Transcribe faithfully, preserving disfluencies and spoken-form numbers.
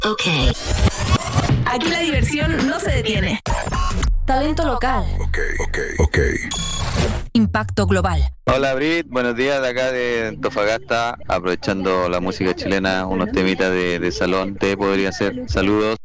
Ok. Aquí la diversión no se detiene. Talento local. Ok, ok, ok. Impacto global. Hola Brit, buenos días de acá de Antofagasta, aprovechando la música chilena, unos temitas de, de salón, te podría hacer. Saludos.